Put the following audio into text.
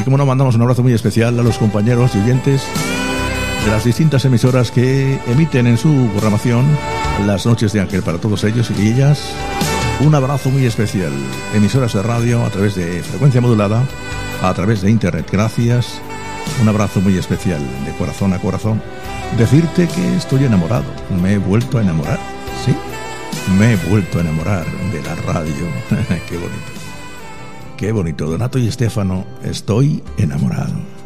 Y como no, mandamos un abrazo muy especial a los compañeros y oyentes de las distintas emisoras que emiten en su programación las noches de Ángel para todos ellos y ellas. Un abrazo muy especial. Emisoras de radio a través de frecuencia modulada, a través de internet. Gracias. Un abrazo muy especial, de corazón a corazón. Decirte que estoy enamorado. Me he vuelto a enamorar. Sí, me he vuelto a enamorar de la radio. Qué bonito. Qué bonito. Donato y Estefano, estoy enamorado.